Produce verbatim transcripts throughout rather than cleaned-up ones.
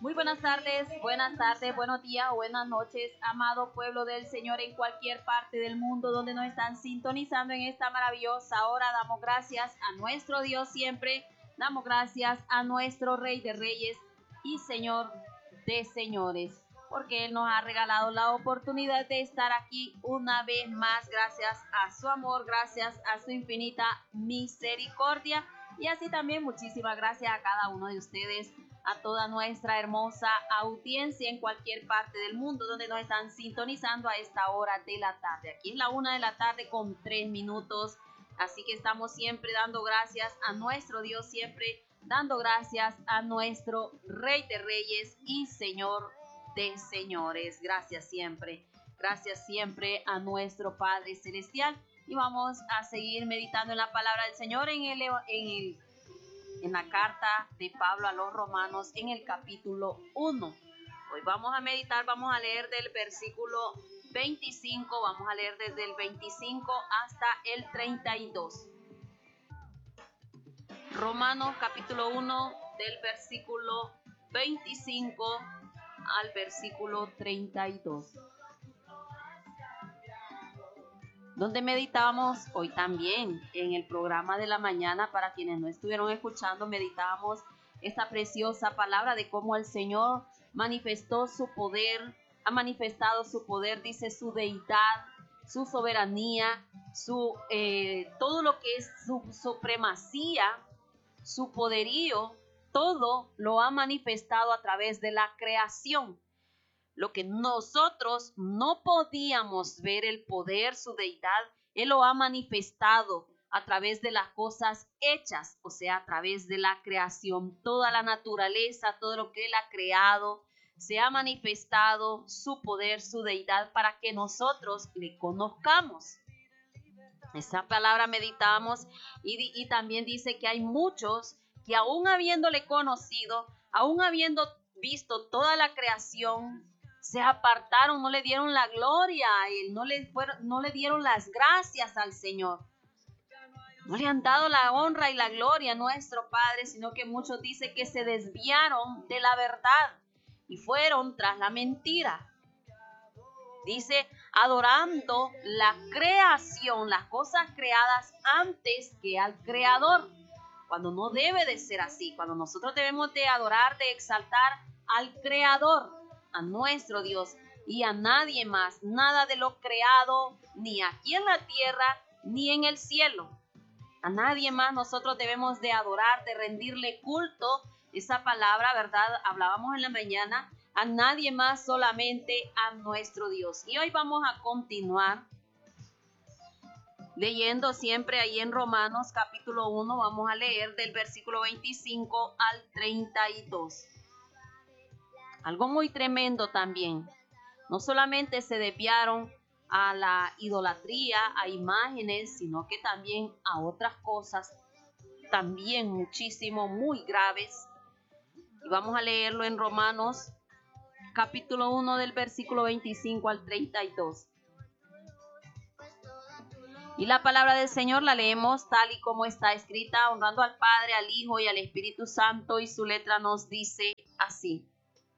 Muy buenas tardes, buenas tardes, buenos días o buenas noches, amado pueblo del Señor en cualquier parte del mundo donde nos están sintonizando en esta maravillosa hora. Damos gracias a nuestro Dios siempre, damos gracias a nuestro Rey de Reyes y Señor de Señores, porque Él nos ha regalado la oportunidad de estar aquí una vez más, gracias a su amor, gracias a su infinita misericordia. Y así también muchísimas gracias a cada uno de ustedes, a toda nuestra hermosa audiencia en cualquier parte del mundo donde nos están sintonizando a esta hora de la tarde. Aquí es la una de la tarde con tres minutos, así que estamos siempre dando gracias a nuestro Dios, siempre dando gracias a nuestro Rey de Reyes y Señor de Señores. Gracias siempre, gracias siempre a nuestro Padre Celestial. Y vamos a seguir meditando en la palabra del Señor en, el, en, el, en la carta de Pablo a los Romanos en el capítulo uno. Hoy vamos a meditar, vamos a leer del versículo veinticinco, vamos a leer desde el veinticinco hasta el treinta y dos. Romanos capítulo uno del versículo veinticinco al versículo treinta y dos. Donde meditamos hoy también en el programa de la mañana. Para quienes no estuvieron escuchando, meditamos esta preciosa palabra de cómo el Señor manifestó su poder, ha manifestado su poder, dice su deidad, su soberanía, su eh, todo lo que es su supremacía, su poderío, todo lo ha manifestado a través de la creación. Lo que nosotros no podíamos ver, el poder, su deidad, Él lo ha manifestado a través de las cosas hechas, o sea, a través de la creación. Toda la naturaleza, todo lo que Él ha creado, se ha manifestado su poder, su deidad, para que nosotros le conozcamos. Esa palabra meditamos y, y también dice que hay muchos que aún habiéndole conocido, aún habiendo visto toda la creación, se apartaron, no le dieron la gloria a Él, no le, fueron, no le dieron las gracias al Señor. No le han dado la honra y la gloria a nuestro Padre, sino que muchos dicen que se desviaron de la verdad y fueron tras la mentira. Dice, adorando la creación, las cosas creadas antes que al Creador. Cuando no debe de ser así, cuando nosotros debemos de adorar, de exaltar al Creador, a nuestro Dios y a nadie más, nada de lo creado, ni aquí en la tierra, ni en el cielo. A nadie más nosotros debemos de adorar, de rendirle culto. Esa palabra, ¿verdad? Hablábamos en la mañana, a nadie más, solamente a nuestro Dios. Y hoy vamos a continuar leyendo siempre ahí en Romanos capítulo uno, vamos a leer del versículo veinticinco al treinta y dos. Algo muy tremendo también. No solamente se desviaron a la idolatría, a imágenes, sino que también a otras cosas, también muchísimo, muy graves. Y vamos a leerlo en Romanos, capítulo uno, del versículo veinticinco al treinta y dos. Y la palabra del Señor la leemos tal y como está escrita, honrando al Padre, al Hijo y al Espíritu Santo, y su letra nos dice así.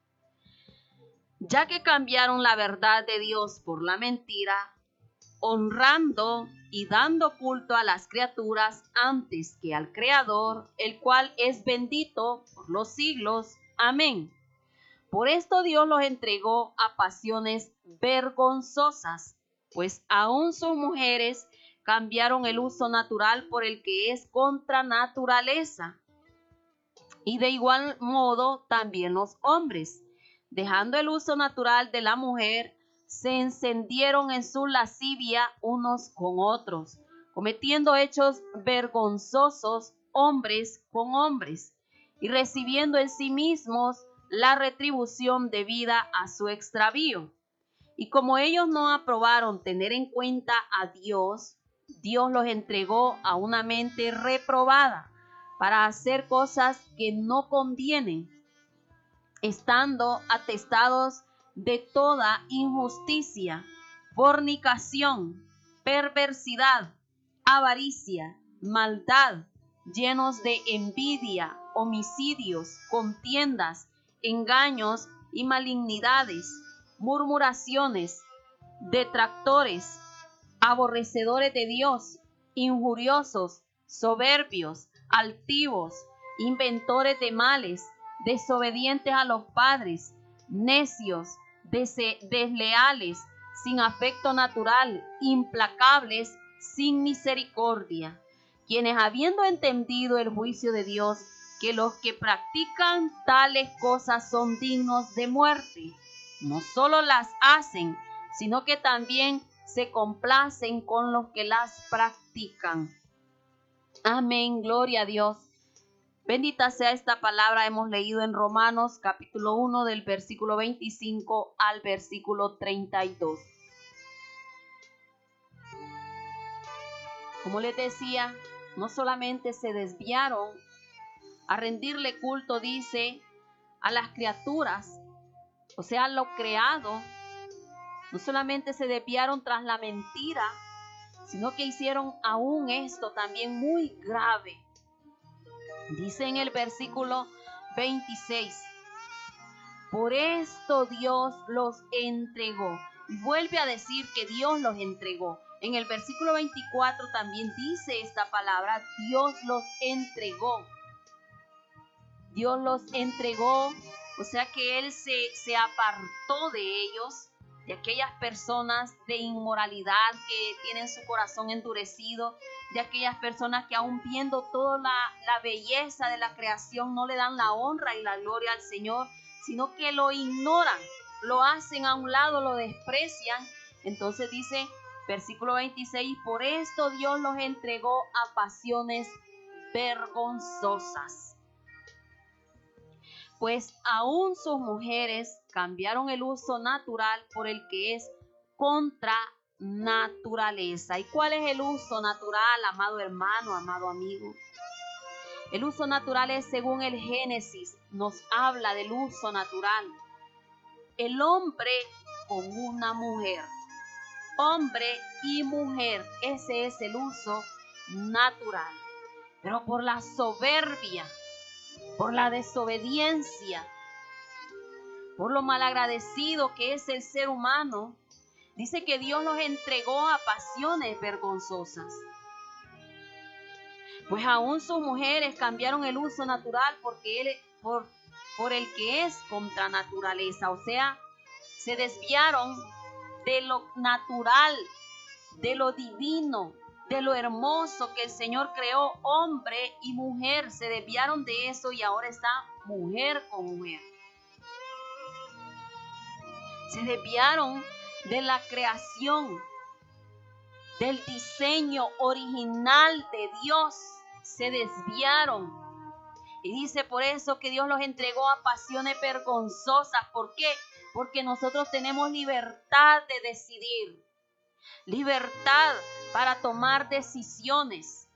Ya que cambiaron la verdad de Dios por la mentira, honrando y dando culto a las criaturas antes que al Creador, el cual es bendito por los siglos. Amén. Por esto Dios los entregó a pasiones vergonzosas, pues aún sus mujeres cambiaron el uso natural por el que es contra naturaleza. Y de igual modo también los hombres, dejando el uso natural de la mujer, se encendieron en su lascivia unos con otros, cometiendo hechos vergonzosos hombres con hombres, y recibiendo en sí mismos la retribución debida a su extravío. Y como ellos no aprobaron tener en cuenta a Dios, Dios los entregó a una mente reprobada para hacer cosas que no convienen, estando atestados de toda injusticia, fornicación, perversidad, avaricia, maldad, llenos de envidia, homicidios, contiendas, engaños y malignidades, murmuraciones, detractores, aborrecedores de Dios, injuriosos, soberbios, altivos, inventores de males, desobedientes a los padres, necios, dese- desleales, sin afecto natural, implacables, sin misericordia, quienes habiendo entendido el juicio de Dios, que los que practican tales cosas son dignos de muerte, no solo las hacen, sino que también se complacen con los que las practican. Amén, gloria a Dios. Bendita sea esta palabra. Hemos leído en Romanos capítulo uno del versículo veinticinco al versículo treinta y dos. Como les decía, no solamente se desviaron a rendirle culto, dice, a las criaturas, o sea, lo creado. No solamente se desviaron tras la mentira, sino que hicieron aún esto también muy grave. Dice en el versículo veintiséis, por esto Dios los entregó. Y vuelve a decir que Dios los entregó. En el versículo veinticuatro también dice esta palabra, Dios los entregó. Dios los entregó, o sea que Él se, se apartó de ellos, de aquellas personas de inmoralidad que tienen su corazón endurecido, de aquellas personas que aún viendo toda la, la belleza de la creación no le dan la honra y la gloria al Señor, sino que lo ignoran, lo hacen a un lado, lo desprecian. Entonces dice, versículo veintiséis, por esto Dios los entregó a pasiones vergonzosas. Pues aún sus mujeres cambiaron el uso natural por el que es contra naturaleza. ¿Y cuál es el uso natural, amado hermano, amado amigo? El uso natural es, según el Génesis, nos habla del uso natural. El hombre con una mujer. Hombre y mujer, ese es el uso natural. Pero por la soberbia, por la desobediencia, por lo malagradecido que es el ser humano, dice que Dios los entregó a pasiones vergonzosas. Pues aún sus mujeres cambiaron el uso natural porque él, por, por el que es contra naturaleza. O sea, se desviaron de lo natural, de lo divino, de lo hermoso que el Señor creó, hombre y mujer. Se desviaron de eso y ahora está mujer con mujer. Se desviaron de la creación, del diseño original de Dios. Se desviaron. Y dice por eso que Dios los entregó a pasiones vergonzosas. ¿Por qué? Porque nosotros tenemos libertad de decidir. Libertad para tomar decisiones.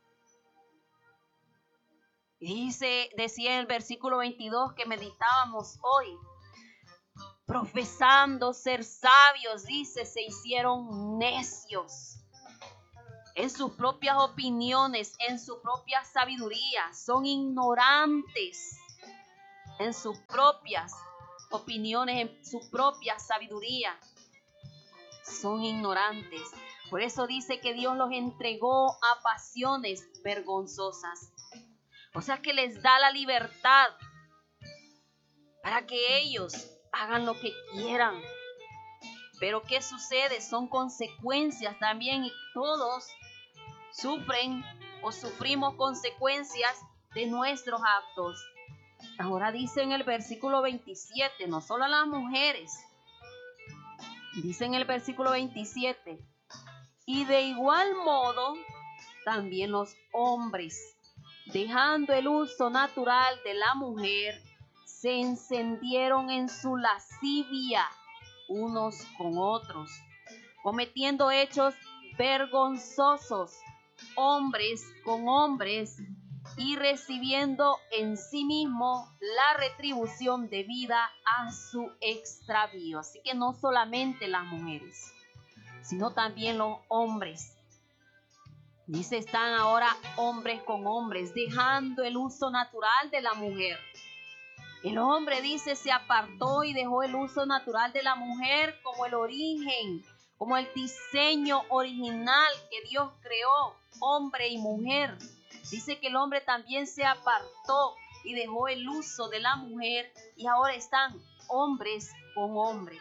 Y dice, decía en el versículo veintidós que meditábamos hoy, profesando ser sabios, dice, se hicieron necios en sus propias opiniones, en su propia sabiduría. Son ignorantes en sus propias opiniones, en su propia sabiduría. Son ignorantes. Por eso dice que Dios los entregó a pasiones vergonzosas. O sea que les da la libertad para que ellos hagan lo que quieran. Pero ¿qué sucede? Son consecuencias también, y todos sufren o sufrimos consecuencias de nuestros actos. Ahora dice en el versículo veintisiete, no solo las mujeres, dice en el versículo veintisiete, y de igual modo también los hombres, dejando el uso natural de la mujer, se encendieron en su lascivia unos con otros, cometiendo hechos vergonzosos, hombres con hombres, y recibiendo en sí mismo la retribución debida a su extravío. Así que no solamente las mujeres, sino también los hombres. Dice, están ahora hombres con hombres, dejando el uso natural de la mujer. El hombre, dice, se apartó y dejó el uso natural de la mujer como el origen, como el diseño original que Dios creó, hombre y mujer. Dice que el hombre también se apartó y dejó el uso de la mujer y ahora están hombres con hombres.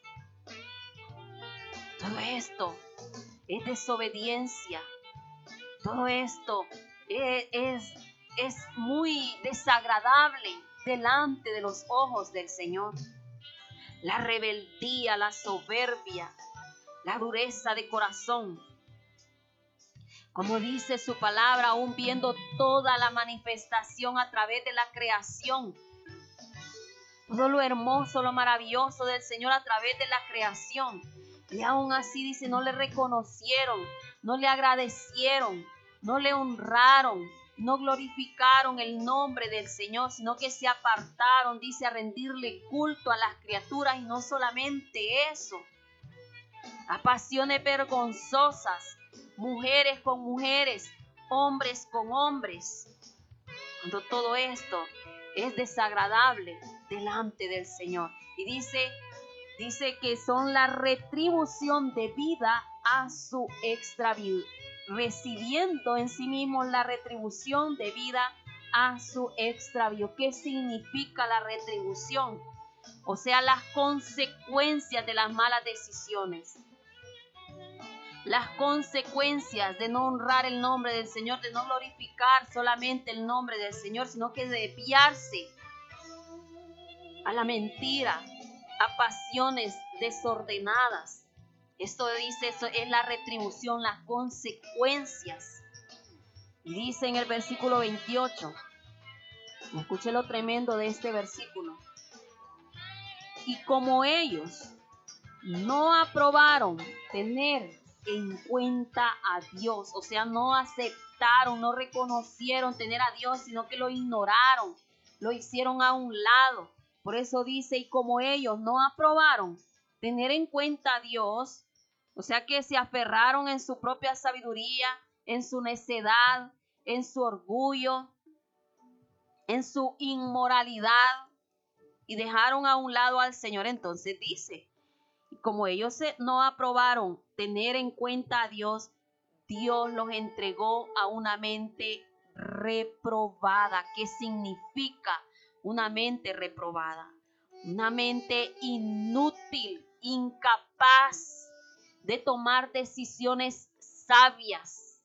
Todo esto es desobediencia. Todo esto es, es, es muy desagradable delante de los ojos del Señor. La rebeldía, la soberbia, la dureza de corazón. Como dice su palabra, aún viendo toda la manifestación a través de la creación. Todo lo hermoso, lo maravilloso del Señor a través de la creación. Y aún así dice, no le reconocieron, no le agradecieron, no le honraron, no glorificaron el nombre del Señor, sino que se apartaron, dice, a rendirle culto a las criaturas. Y no solamente eso, a pasiones vergonzosas, mujeres con mujeres, hombres con hombres. Cuando todo esto es desagradable delante del Señor. Y dice, dice que son la retribución debida a su extravío, recibiendo en sí mismos la retribución debida a su extravío. ¿Qué significa la retribución? O sea, las consecuencias de las malas decisiones. Las consecuencias de no honrar el nombre del Señor, de no glorificar solamente el nombre del Señor, sino que de desviarse a la mentira, a pasiones desordenadas. Esto dice, eso es la retribución, las consecuencias. Y dice en el versículo veintiocho, escuche lo tremendo de este versículo. Y como ellos no aprobaron tener en cuenta a Dios, o sea, no aceptaron, no reconocieron tener a Dios, sino que lo ignoraron, lo hicieron a un lado. Por eso dice, y como ellos no aprobaron tener en cuenta a Dios, o sea que se aferraron en su propia sabiduría, en su necedad, en su orgullo, en su inmoralidad, y dejaron a un lado al Señor. Entonces dice, como ellos no aprobaron tener en cuenta a Dios, Dios los entregó a una mente reprobada. ¿Qué significa una mente reprobada? Una mente inútil, incapaz de tomar decisiones sabias,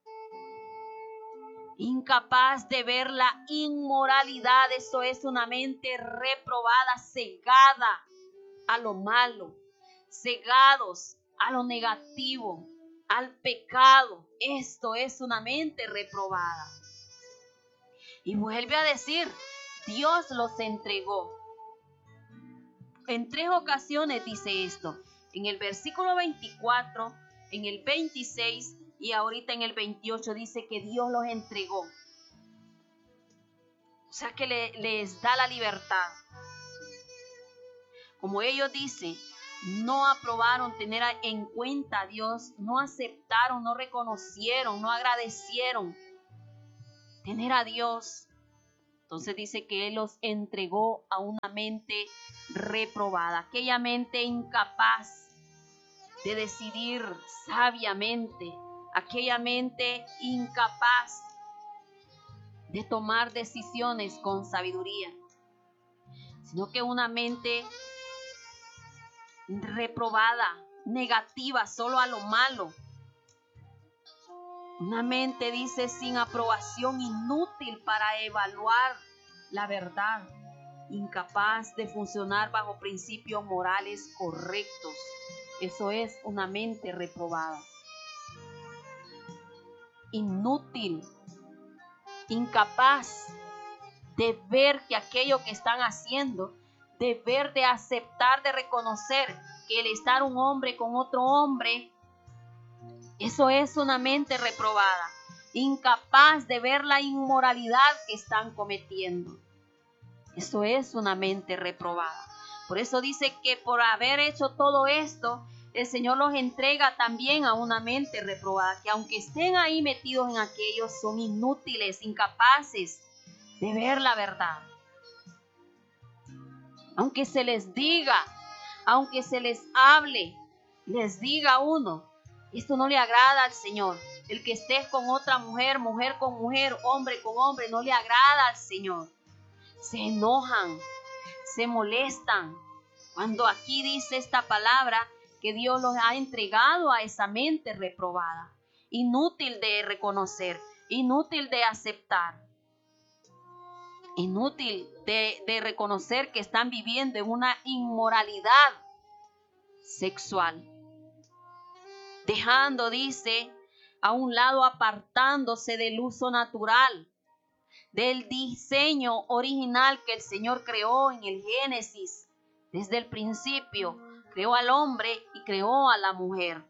incapaz de ver la inmoralidad. Eso es una mente reprobada, cegada a lo malo, cegados a lo negativo, al pecado. Esto es una mente reprobada. Y vuelve a decir, Dios los entregó. En tres ocasiones dice esto, en el versículo veinticuatro, en el veintiséis y ahorita en el veintiocho dice que Dios los entregó. O sea que le, les da la libertad. Como ellos dicen, no aprobaron tener en cuenta a Dios, no aceptaron, no reconocieron, no agradecieron tener a Dios. Entonces dice que Él los entregó a una mente reprobada, aquella mente incapaz de decidir sabiamente, aquella mente incapaz de tomar decisiones con sabiduría, sino que una mente reprobada, negativa, solo a lo malo. Una mente, dice, sin aprobación, inútil para evaluar la verdad, incapaz de funcionar bajo principios morales correctos. Eso es una mente reprobada. Inútil, incapaz de ver que aquello que están haciendo, de ver, de aceptar, de reconocer que el estar un hombre con otro hombre, eso es una mente reprobada, incapaz de ver la inmoralidad que están cometiendo. Eso es una mente reprobada. Por eso dice que por haber hecho todo esto, el Señor los entrega también a una mente reprobada, que aunque estén ahí metidos en aquellos, son inútiles, incapaces de ver la verdad. Aunque se les diga, aunque se les hable, les diga a uno, esto no le agrada al Señor. El que estés con otra mujer, mujer con mujer, hombre con hombre, no le agrada al Señor. Se enojan, se molestan. Cuando aquí dice esta palabra que Dios los ha entregado a esa mente reprobada, inútil de reconocer, inútil de aceptar, inútil de, de reconocer que están viviendo en una inmoralidad sexual. Dejando, dice, a un lado, apartándose del uso natural, del diseño original que el Señor creó en el Génesis. Desde el principio, creó al hombre y creó a la mujer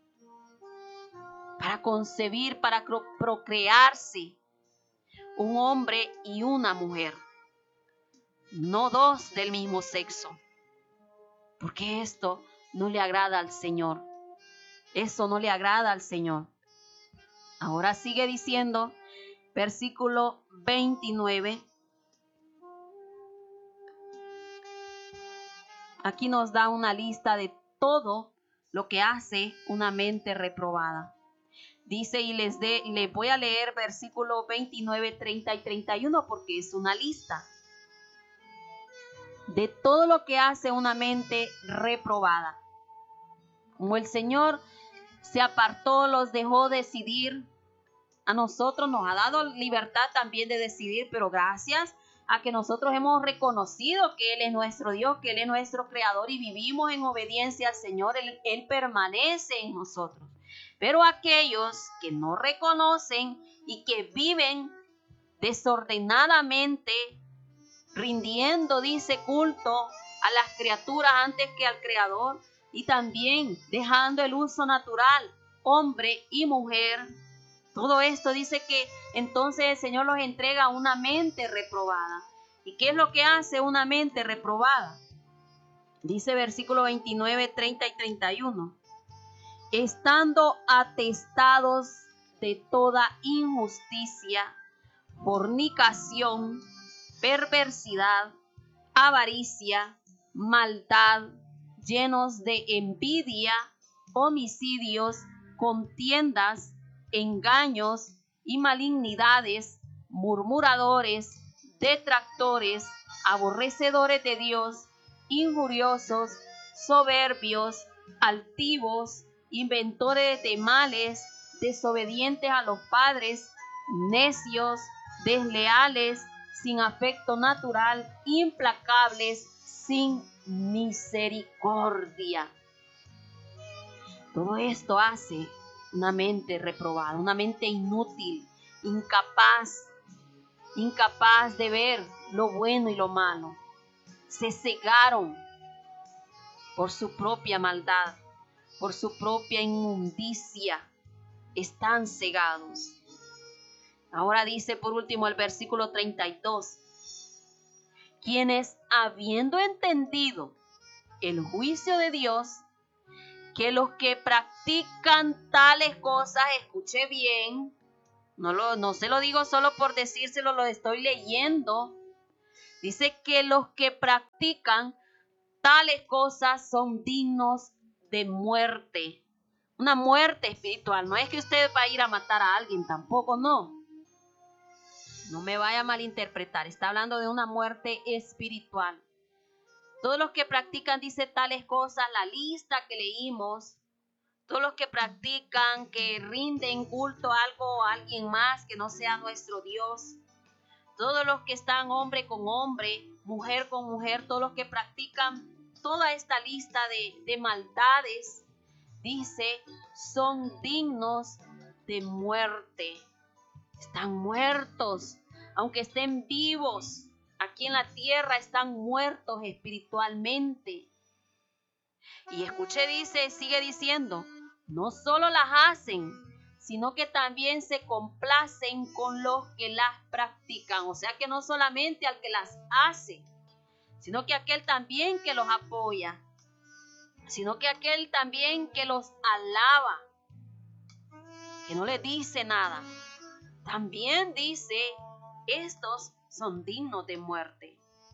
para concebir, para procrearse, un hombre y una mujer, no dos del mismo sexo, porque esto no le agrada al Señor. Eso no le agrada al Señor. Ahora sigue diciendo, versículo veintinueve. Aquí nos da una lista de todo lo que hace una mente reprobada. Dice, y les, de, les voy a leer versículo veintinueve, treinta y treinta y uno porque es una lista de todo lo que hace una mente reprobada. Como el Señor se apartó, los dejó decidir, a nosotros nos ha dado libertad también de decidir, pero gracias a que nosotros hemos reconocido que Él es nuestro Dios, que Él es nuestro Creador y vivimos en obediencia al Señor, Él, Él permanece en nosotros. Pero aquellos que no reconocen y que viven desordenadamente, rindiendo, dice, culto a las criaturas antes que al Creador, y también dejando el uso natural, hombre y mujer, todo esto dice que entonces el Señor los entrega a una mente reprobada. ¿Y qué es lo que hace una mente reprobada? Dice versículo veintinueve, treinta y treinta y uno. Estando atestados de toda injusticia, fornicación, perversidad, avaricia, maldad, llenos de envidia, homicidios, contiendas, engaños y malignidades, murmuradores, detractores, aborrecedores de Dios, injuriosos, soberbios, altivos, inventores de males, desobedientes a los padres, necios, desleales, sin afecto natural, implacables, sin misericordia. Todo esto hace una mente reprobada, una mente inútil, incapaz, incapaz de ver lo bueno y lo malo. Se cegaron por su propia maldad, por su propia inmundicia. Están cegados. Ahora dice por último el versículo treinta y dos. Quienes habiendo entendido el juicio de Dios, que los que practican tales cosas, escuche bien, no, lo, no se lo digo solo por decírselo, lo estoy leyendo. Dice que los que practican tales cosas son dignos de muerte. Una muerte espiritual. No es que usted va a ir a matar a alguien, tampoco, no. No me vaya a malinterpretar. Está hablando de una muerte espiritual. Todos los que practican, dice, tales cosas, la lista que leímos, todos los que practican, que rinden culto a algo, a alguien más que no sea nuestro Dios, todos los que están hombre con hombre, mujer con mujer, todos los que practican toda esta lista de, de maldades, dice, son dignos de muerte. Están muertos, aunque estén vivos. Aquí en la tierra están muertos espiritualmente. Y escuche, dice, sigue diciendo, no solo las hacen, sino que también se complacen con los que las practican. O sea que no solamente al que las hace, sino que aquel también que los apoya, sino que aquel también que los alaba, que no les dice nada. También dice, estos son dignos de muerte.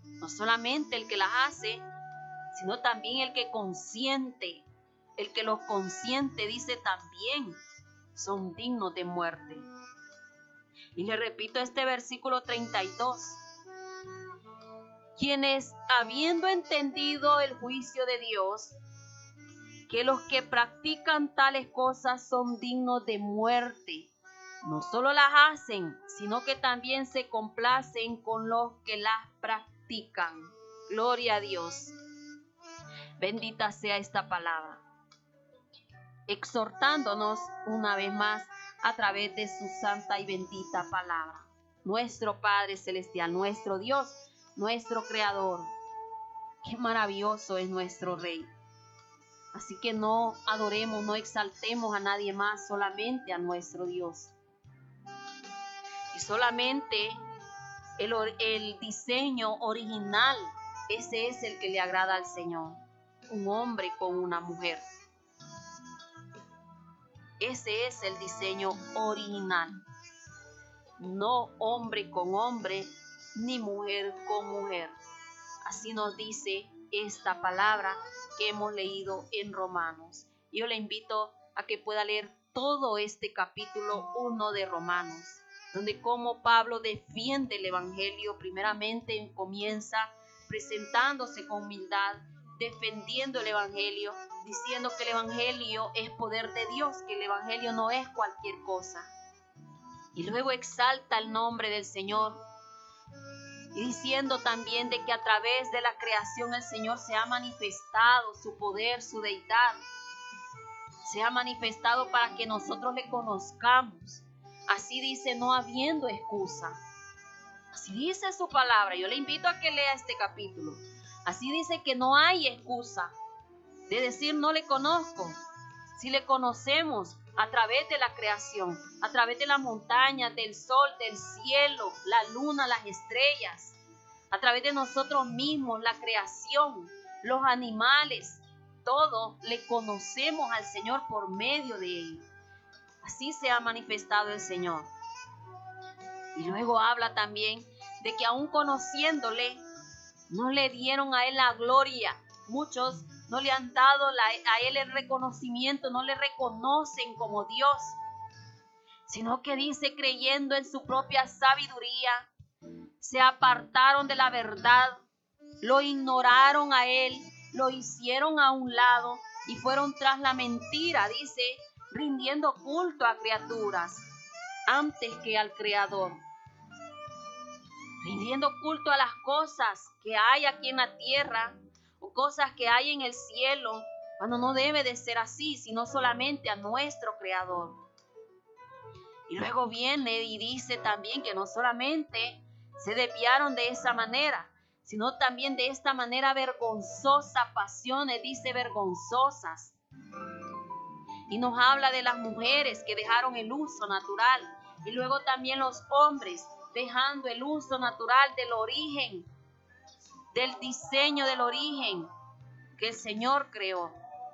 No solamente el que las hace, sino también el que consiente. El que los consiente, dice, también son dignos de muerte. Y le repito este versículo treinta y dos. Quienes, habiendo entendido el juicio de Dios, que los que practican tales cosas son dignos de muerte, no solo las hacen, sino que también se complacen con los que las practican. Gloria a Dios. Bendita sea esta palabra, exhortándonos una vez más a través de su santa y bendita palabra. Nuestro Padre Celestial, nuestro Dios, nuestro Creador. Qué maravilloso es nuestro Rey. Así que no adoremos, no exaltemos a nadie más, solamente a nuestro Dios. Y solamente el, el diseño original, ese es el que le agrada al Señor. Un hombre con una mujer. Ese es el diseño original. No hombre con hombre, ni mujer con mujer. Así nos dice esta palabra que hemos leído en Romanos. Yo le invito a que pueda leer todo este capítulo uno de Romanos, donde como Pablo defiende el Evangelio. Primeramente comienza presentándose con humildad, defendiendo el Evangelio, diciendo que el Evangelio es poder de Dios, que el Evangelio no es cualquier cosa. Y luego exalta el nombre del Señor, y diciendo también de que a través de la creación el Señor se ha manifestado su poder, su deidad. Se ha manifestado para que nosotros le conozcamos. Así dice, no habiendo excusa. Así dice su palabra. Yo le invito a que lea este capítulo. Así dice que no hay excusa de decir no le conozco. Si le conocemos a través de la creación, a través de las montañas, del sol, del cielo, la luna, las estrellas, a través de nosotros mismos, la creación, los animales, todo le conocemos al Señor por medio de Él. Así se ha manifestado el Señor. Y luego habla también de que aún conociéndole, no le dieron a Él la gloria. Muchos no le han dado la, a Él el reconocimiento, no le reconocen como Dios, sino que dice, creyendo en su propia sabiduría, se apartaron de la verdad, lo ignoraron a Él, lo hicieron a un lado y fueron tras la mentira, dice, rindiendo culto a criaturas antes que al Creador. Rindiendo culto a las cosas que hay aquí en la tierra o cosas que hay en el cielo, cuando no debe de ser así, sino solamente a nuestro Creador. Y luego viene y dice también que no solamente se desviaron de esa manera, sino también de esta manera vergonzosa, pasiones, dice vergonzosas. Y nos habla de las mujeres que dejaron el uso natural, y luego también los hombres dejando el uso natural del origen, del diseño del origen que el Señor creó.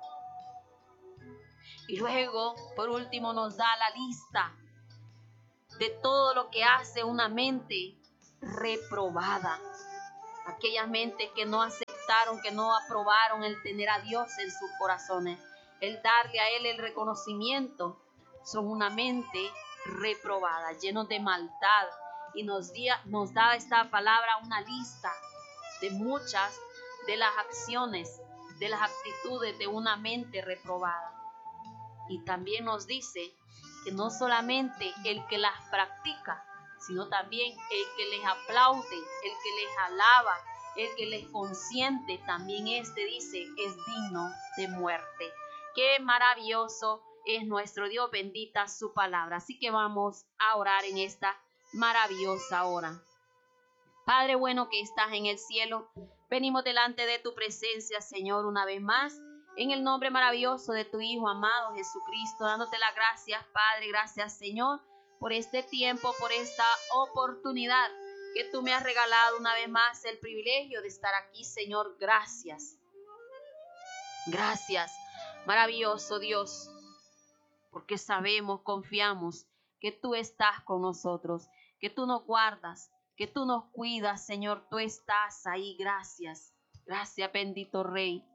Y luego, por último, nos da la lista de todo lo que hace una mente reprobada. Aquellas mentes que no aceptaron, que no aprobaron el tener a Dios en sus corazones, el darle a Él el reconocimiento, son una mente reprobada, llenos de maldad. Y nos, dia, nos da esta palabra una lista de muchas de las acciones, de las actitudes de una mente reprobada. Y también nos dice que no solamente el que las practica, sino también el que les aplaude, el que les alaba, el que les consiente, también este dice es digno de muerte. Qué maravilloso es nuestro Dios, bendita su palabra. Así que vamos a orar en esta maravillosa hora. Padre bueno que estás en el cielo, venimos delante de tu presencia, Señor, una vez más, en el nombre maravilloso de tu Hijo amado Jesucristo, dándote las gracias, Padre, gracias, Señor, por este tiempo, por esta oportunidad que tú me has regalado una vez más, el privilegio de estar aquí, Señor, gracias. Gracias, maravilloso Dios, porque sabemos, confiamos que tú estás con nosotros, que tú nos guardas, que tú nos cuidas, Señor, tú estás ahí. Gracias, gracias, bendito Rey.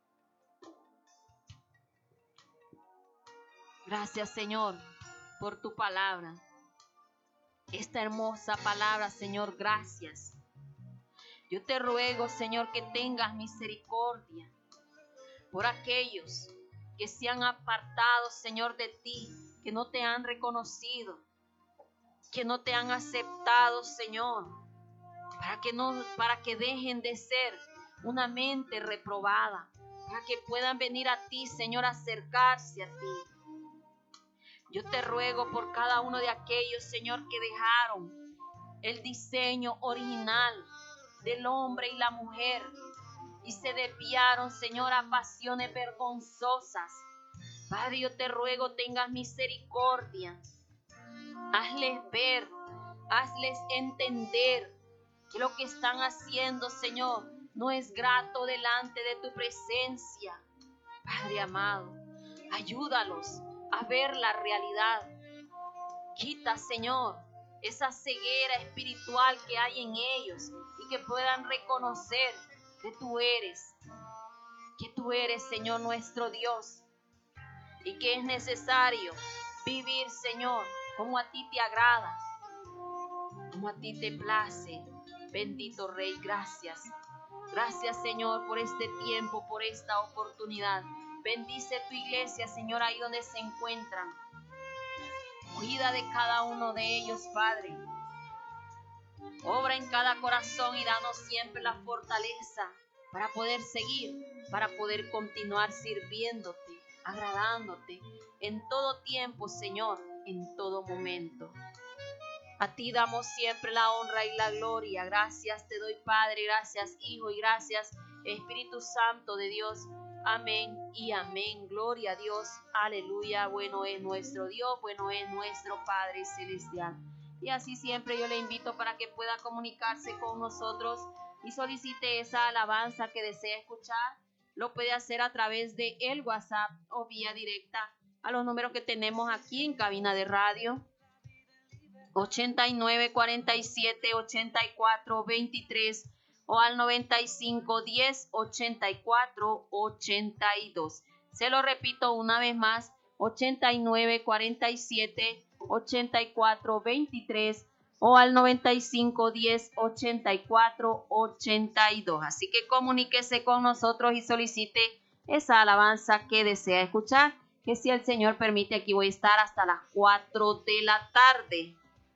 Gracias, Señor, por tu palabra. Esta hermosa palabra, Señor, gracias. Yo te ruego, Señor, que tengas misericordia por aquellos que se han apartado, Señor, de ti, que no te han reconocido, que no te han aceptado, Señor, para que no, para que dejen de ser una mente reprobada, para que puedan venir a ti, Señor, a acercarse a ti. Yo te ruego por cada uno de aquellos, Señor, que dejaron el diseño original del hombre y la mujer y se desviaron, Señor, a pasiones vergonzosas. Padre, yo te ruego, tengas misericordia. Hazles ver, hazles entender que lo que están haciendo, Señor, no es grato delante de tu presencia. Padre amado, ayúdalos a ver la realidad. Quita, Señor, esa ceguera espiritual que hay en ellos y que puedan reconocer que tú eres, que tú eres, Señor, nuestro Dios, y que es necesario vivir, Señor, como a ti te agrada, como a ti te place. Bendito Rey, gracias. Gracias, Señor, por este tiempo, por esta oportunidad. Bendice tu iglesia, Señor, ahí donde se encuentran. Cuida de cada uno de ellos, Padre. Obra en cada corazón y danos siempre la fortaleza para poder seguir, para poder continuar sirviéndote, agradándote en todo tiempo, Señor, en todo momento. A ti damos siempre la honra y la gloria. Gracias te doy, Padre, gracias, Hijo, y gracias, Espíritu Santo de Dios. Amén y amén. Gloria a Dios. Aleluya. Bueno es nuestro Dios, bueno es nuestro Padre Celestial. Y así siempre yo le invito para que pueda comunicarse con nosotros y solicite esa alabanza que desea escuchar. Lo puede hacer a través de el WhatsApp o vía directa a los números que tenemos aquí en cabina de radio. ochenta y nueve, cuarenta y siete, ochenta y cuatro, veintitrés o al noventa y cinco, diez, ochenta y cuatro, ochenta y dos. Se lo repito una vez más, ochenta y nueve, cuarenta y siete, ochenta y cuatro, veintitrés o al noventa y cinco, diez, ochenta y cuatro, ochenta y dos. Así que comuníquese con nosotros y solicite esa alabanza que desea escuchar, que si el Señor permite, aquí voy a estar hasta las cuatro de la tarde.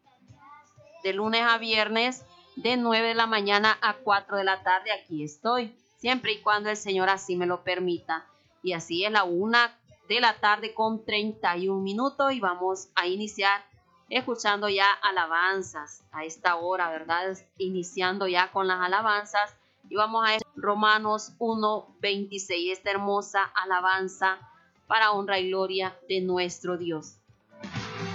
De lunes a viernes, de nueve de la mañana a cuatro de la tarde, aquí estoy, siempre y cuando el Señor así me lo permita. Y así es la una de la tarde con treinta y un minutos y vamos a iniciar escuchando ya alabanzas a esta hora, ¿verdad? Iniciando ya con las alabanzas y vamos a Romanos uno, veintiséis, esta hermosa alabanza para honra y gloria de nuestro Dios.